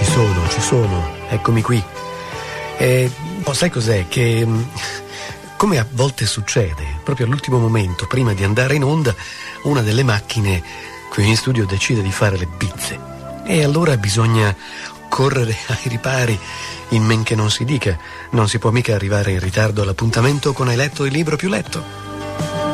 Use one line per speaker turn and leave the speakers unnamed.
Ci sono, eccomi qui. Sai cos'è? Che come a volte succede, proprio all'ultimo momento, prima di andare in onda, una delle macchine qui in studio decide di fare le bizze. E allora bisogna correre ai ripari, in men che non si dica. Non si può mica arrivare in ritardo all'appuntamento con Hai letto il libro più letto.